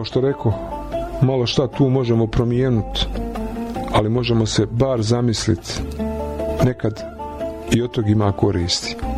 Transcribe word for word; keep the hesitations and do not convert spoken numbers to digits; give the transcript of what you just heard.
što rekao, malo šta tu možemo promijenuti, ali možemo se bar zamisliti, nekad i od tog ima koristi.